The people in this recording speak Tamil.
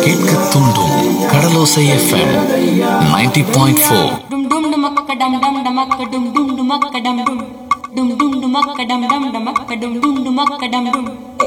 கேட்க தூண்டும் கடலோசை FM 90.4. Dum dum dumakka dum dum dumakka dum dum dumakka dum dum dum dum dumakka dum dum dumakka dum dum dumakka dum dum